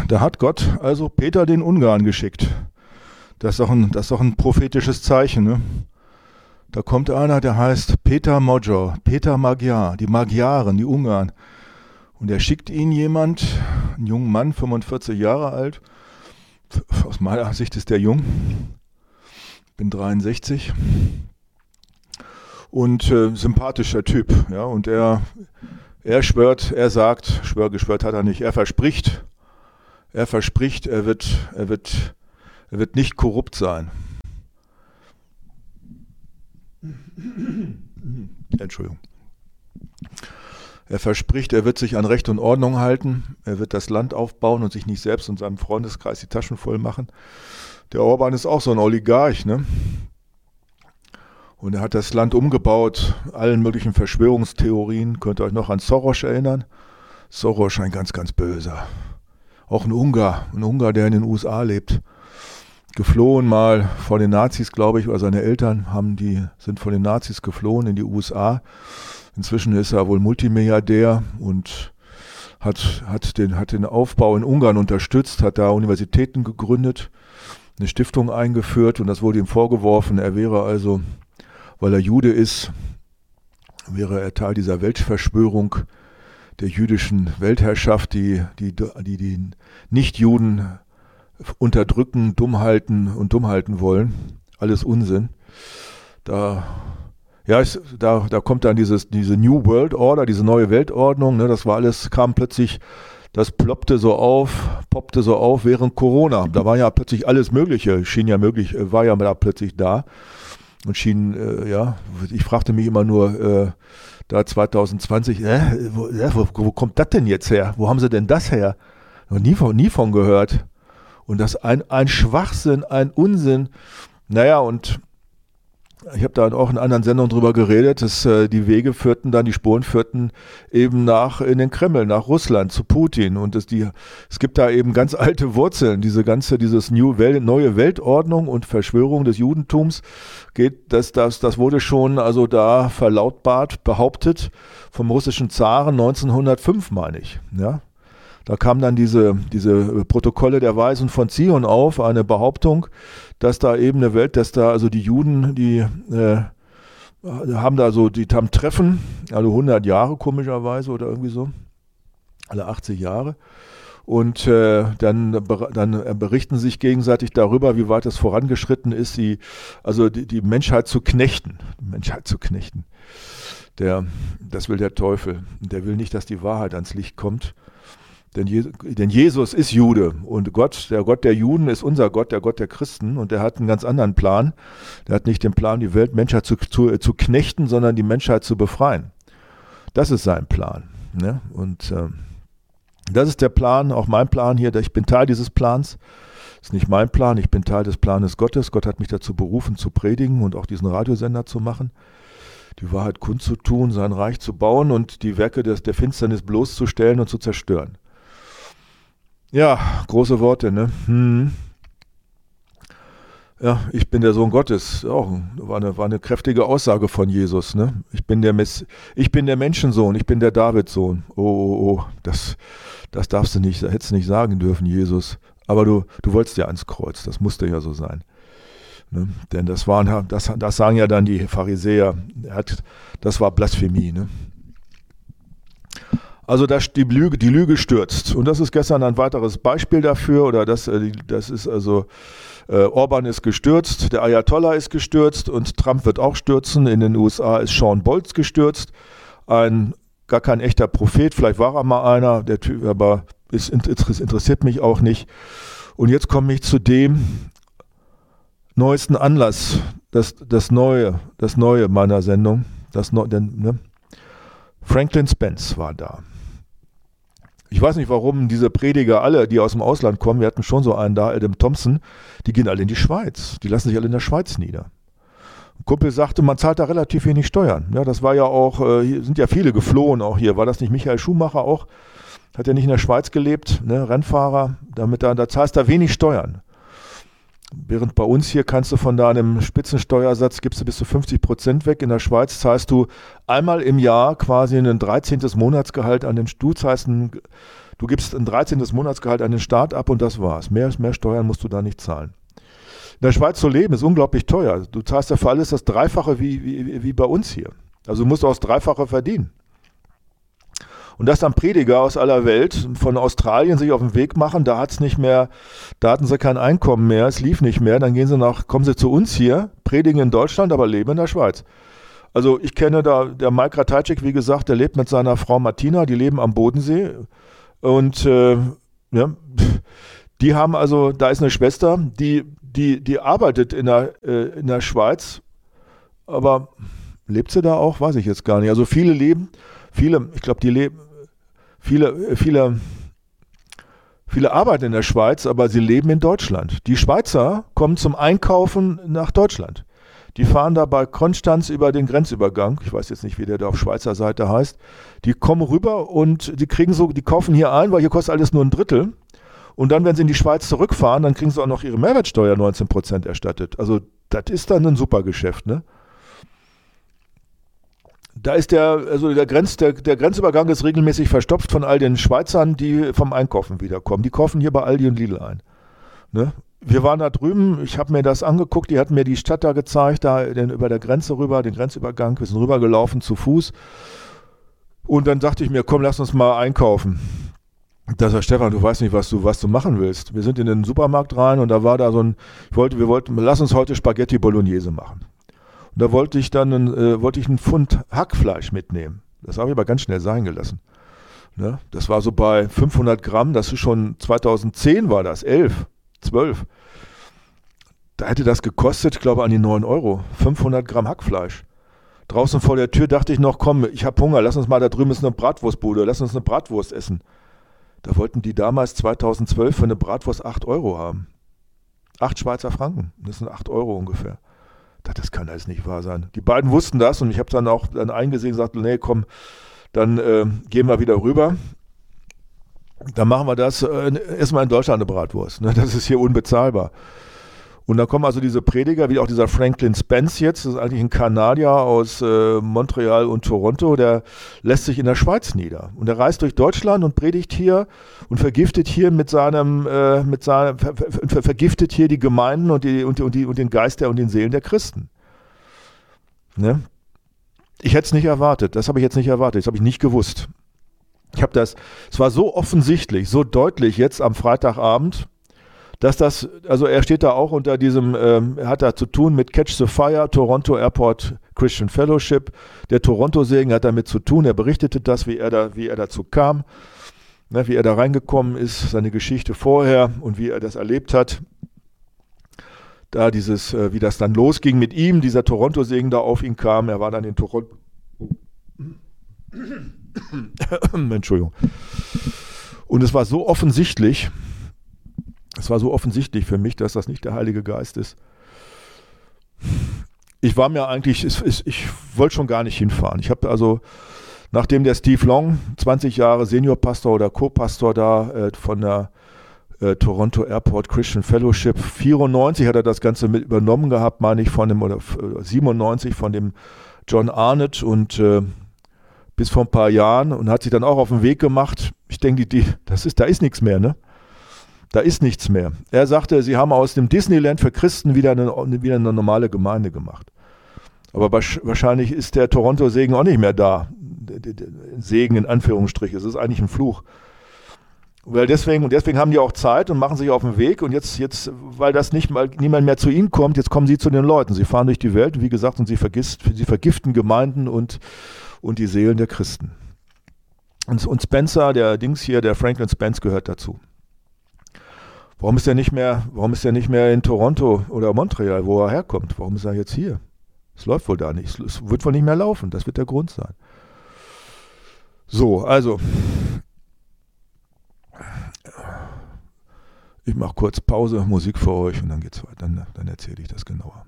da hat Gott also Peter den Ungarn geschickt. Das ist doch ein prophetisches Zeichen, ne? Da kommt einer, der heißt Peter Magyar, Peter Magyar, die Magyaren, die Ungarn. Und er schickt ihnen jemand, einen jungen Mann, 45 Jahre alt. Aus meiner Sicht ist der jung. Bin 63. Und sympathischer Typ. Ja? Und er schwört, er sagt, geschwört hat er nicht, er verspricht, er wird nicht korrupt sein. Entschuldigung. Er verspricht, er wird sich an Recht und Ordnung halten, er wird das Land aufbauen und sich nicht selbst und seinem Freundeskreis die Taschen voll machen. Der Orban ist auch so ein Oligarch, ne? Und er hat das Land umgebaut, allen möglichen Verschwörungstheorien. Könnt ihr euch noch an Soros erinnern? Soros, ein ganz, ganz böser. Auch ein Ungar, der in den USA lebt. Geflohen mal vor den Nazis, glaube ich, oder seine Eltern sind vor den Nazis geflohen in die USA. Inzwischen ist er wohl Multimilliardär und hat den Aufbau in Ungarn unterstützt, hat da Universitäten gegründet, eine Stiftung eingeführt und das wurde ihm vorgeworfen, er wäre also, weil er Jude ist, wäre er Teil dieser Weltverschwörung der jüdischen Weltherrschaft, die Nichtjuden unterdrücken, dumm halten wollen. Alles Unsinn. Da kommt dann diese New World Order, diese neue Weltordnung, ne, das poppte so auf während Corona. Da war ja plötzlich alles Mögliche, war ja da plötzlich da und ich fragte mich immer nur, da 2020, wo kommt das denn jetzt her? Wo haben sie denn das her? Noch nie von gehört. Und das ein Schwachsinn, ein Unsinn. Naja, und ich habe da auch in anderen Sendungen drüber geredet, dass die Spuren führten eben in den Kreml, nach Russland, zu Putin. Und es gibt da eben ganz alte Wurzeln. Dieses neue Weltordnung und Verschwörung des Judentums das wurde schon also da verlautbart, behauptet vom russischen Zaren 1905, meine ich. Ja? Da kamen dann diese Protokolle der Weisen von Zion auf, eine Behauptung, dass da eben also die Juden, die haben Treffen, alle 100 Jahre komischerweise oder irgendwie so, alle 80 Jahre. Und dann berichten sie sich gegenseitig darüber, wie weit es vorangeschritten ist, die Menschheit zu knechten. Das will der Teufel. Der will nicht, dass die Wahrheit ans Licht kommt. Denn Jesus ist Jude und der Gott der Juden ist unser Gott, der Gott der Christen und der hat einen ganz anderen Plan. Der hat nicht den Plan, die Menschheit zu knechten, sondern die Menschheit zu befreien. Das ist sein Plan. Ne? Und das ist der Plan, auch mein Plan hier. Ich bin Teil dieses Plans. Das ist nicht mein Plan, ich bin Teil des Planes Gottes. Gott hat mich dazu berufen, zu predigen und auch diesen Radiosender zu machen. Die Wahrheit kundzutun, sein Reich zu bauen und die Werke der Finsternis bloßzustellen und zu zerstören. Ja, große Worte, ne? Ja, ich bin der Sohn Gottes. War eine kräftige Aussage von Jesus, ne? Ich bin der Menschensohn, ich bin der Davidssohn. Oh, das darfst du nicht, hättest du nicht sagen dürfen, Jesus. Aber du wolltest ja ans Kreuz, das musste ja so sein. Ne? Denn das sagen ja dann die Pharisäer, das war Blasphemie, ne? Also die Lüge stürzt. Und das ist gestern ein weiteres Beispiel dafür, oder das ist also, Orban ist gestürzt, der Ayatollah ist gestürzt und Trump wird auch stürzen. In den USA ist Sean Bolz gestürzt, gar kein echter Prophet, vielleicht war er mal einer, der Typ, aber es interessiert mich auch nicht. Und jetzt komme ich zu dem neuesten Anlass, das Neue meiner Sendung, Franklin Spence war da. Ich weiß nicht, warum diese Prediger alle, die aus dem Ausland kommen, wir hatten schon so einen da, Adam Thompson, die gehen alle in die Schweiz. Die lassen sich alle in der Schweiz nieder. Ein Kumpel sagte, man zahlt da relativ wenig Steuern. Ja, das war ja auch, hier sind ja viele geflohen auch hier. War das nicht Michael Schumacher auch? Hat er nicht in der Schweiz gelebt, ne? Rennfahrer? Da zahlst du wenig Steuern. Während bei uns hier kannst du von deinem Spitzensteuersatz, gibst du bis zu 50% weg. In der Schweiz zahlst du einmal im Jahr quasi ein 13. Monatsgehalt Du gibst ein 13. Monatsgehalt an den Staat ab und das war's. Mehr Steuern musst du da nicht zahlen. In der Schweiz zu leben ist unglaublich teuer. Du zahlst ja für alles das Dreifache wie bei uns hier. Also du musst auch das Dreifache verdienen. Und dass dann Prediger aus aller Welt von Australien sich auf den Weg machen, da hatten sie kein Einkommen mehr, es lief nicht mehr, dann kommen sie zu uns hier, predigen in Deutschland, aber leben in der Schweiz. Also ich kenne da, der Mike Ratajczyk, wie gesagt, der lebt mit seiner Frau Martina, die leben am Bodensee und ja, die haben also, da ist eine Schwester, die arbeitet in der Schweiz, aber lebt sie da auch? Weiß ich jetzt gar nicht. Also viele arbeiten in der Schweiz, aber sie leben in Deutschland. Die Schweizer kommen zum Einkaufen nach Deutschland. Die fahren da bei Konstanz über den Grenzübergang. Ich weiß jetzt nicht, wie der da auf Schweizer Seite heißt. Die kommen rüber und die kaufen hier ein, weil hier kostet alles nur ein Drittel. Und dann, wenn sie in die Schweiz zurückfahren, dann kriegen sie auch noch ihre Mehrwertsteuer 19% erstattet. Also das ist dann ein super Geschäft, ne? Da ist der Grenzübergang ist regelmäßig verstopft von all den Schweizern, die vom Einkaufen wiederkommen. Die kaufen hier bei Aldi und Lidl ein. Ne? Wir waren da drüben, ich habe mir das angeguckt, die hatten mir die Stadt da gezeigt, über der Grenze rüber, den Grenzübergang, wir sind rübergelaufen zu Fuß. Und dann dachte ich mir, komm, lass uns mal einkaufen. Da sagt Stefan, du weißt nicht, was du machen willst. Wir sind in den Supermarkt rein und da war da lass uns heute Spaghetti Bolognese machen. Und da wollte ich einen Pfund Hackfleisch mitnehmen. Das habe ich aber ganz schnell sein gelassen. Ne? Das war so bei 500 Gramm, das ist schon 2010 war das, 11, 12. Da hätte das gekostet, ich glaube an die 9 Euro, 500 Gramm Hackfleisch. Draußen vor der Tür dachte ich noch, komm, ich habe Hunger, lass uns mal, da drüben ist eine Bratwurstbude, lass uns eine Bratwurst essen. Da wollten die damals 2012 für eine Bratwurst 8 Euro haben. 8 Schweizer Franken, das sind 8 Euro ungefähr. Das kann alles nicht wahr sein. Die beiden wussten das und ich habe dann auch eingesehen und gesagt, nee, komm, dann gehen wir wieder rüber. Dann machen wir das, erstmal in Deutschland eine Bratwurst. Ne? Das ist hier unbezahlbar. Und dann kommen also diese Prediger, wie auch dieser Franklin Spence jetzt, das ist eigentlich ein Kanadier aus Montreal und Toronto, der lässt sich in der Schweiz nieder. Und er reist durch Deutschland und predigt hier und vergiftet hier vergiftet hier die Gemeinden und den Geist und den Seelen der Christen. Ne? Ich hätte es nicht erwartet, das habe ich jetzt nicht erwartet, das habe ich nicht gewusst. Es war so offensichtlich, so deutlich jetzt am Freitagabend, also er steht da auch unter diesem, er hat da zu tun mit Catch the Fire, Toronto Airport Christian Fellowship. Der Toronto-Segen hat damit zu tun, er berichtete das, wie er dazu kam, ne, wie er da reingekommen ist, seine Geschichte vorher und wie er das erlebt hat. Da wie das dann losging mit ihm, dieser Toronto-Segen da auf ihn kam, er war dann in Toronto. Entschuldigung. Und es war so offensichtlich für mich, dass das nicht der Heilige Geist ist. Ich wollte schon gar nicht hinfahren. Ich habe also, nachdem der Steve Long, 20 Jahre Seniorpastor oder Co-Pastor da von der Toronto Airport Christian Fellowship, 94 hat er das Ganze mit übernommen gehabt, meine ich, 97 von dem John Arnott und bis vor ein paar Jahren und hat sich dann auch auf den Weg gemacht. Ich denke, da ist nichts mehr, ne? Da ist nichts mehr. Er sagte, sie haben aus dem Disneyland für Christen wieder eine normale Gemeinde gemacht. Aber wahrscheinlich ist der Toronto-Segen auch nicht mehr da. Segen in Anführungsstrichen. Es ist eigentlich ein Fluch. Deswegen haben die auch Zeit und machen sich auf den Weg. Und jetzt, weil niemand mehr zu ihnen kommt, jetzt kommen sie zu den Leuten. Sie fahren durch die Welt, wie gesagt, und sie vergiften Gemeinden und die Seelen der Christen. Und Spencer, der Franklin Spence gehört dazu. Warum ist er nicht mehr in Toronto oder Montreal, wo er herkommt? Warum ist er jetzt hier? Es läuft wohl da nicht. Es wird wohl nicht mehr laufen. Das wird der Grund sein. So, also. Ich mache kurz Pause, Musik für euch und dann geht's weiter. Dann erzähle ich das genauer.